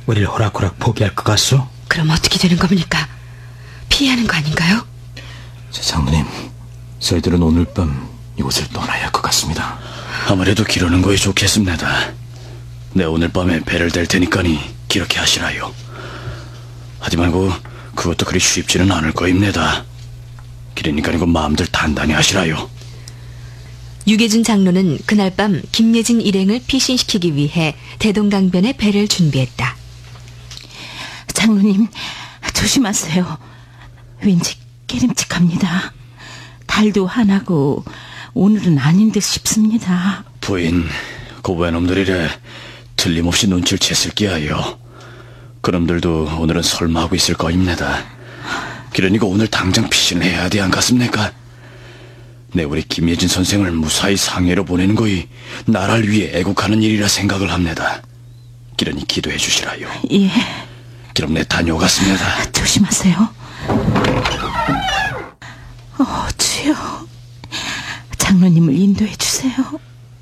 우리를 호락호락 포기할 것 같소? 그럼 어떻게 되는 겁니까? 피하는 거 아닌가요? 장로님, 저희들은 오늘 밤 이곳을 떠나야 할 것 같습니다. 아무래도 기르는 거이 좋겠습니다. 내 오늘 밤에 배를 댈 테니까니 그렇게 하시라요. 하지만 그것도 그리 쉽지는 않을 거입니다. 그러니까 이거 마음들 단단히 하시라요. 유계준 장로는 그날 밤 김예진 일행을 피신시키기 위해 대동강변에 배를 준비했다. 장로님, 조심하세요. 왠지 깨림칙합니다. 달도 하나고 오늘은 아닌 듯 싶습니다. 부인, 그 외놈들이래 틀림없이 눈치를 챘을 게야요. 그놈들도 오늘은 설마 하고 있을 거입니다. 그러니까 오늘 당장 피신을 해야 돼, 안 같습니까? 내 우리 김예진 선생을 무사히 상해로 보내는 거이 나라를 위해 애국하는 일이라 생각을 합니다. 그러니 기도해 주시라요. 예. 그럼 내 다녀오겠습니다. 조심하세요. 주여, 장로님을 인도해 주세요.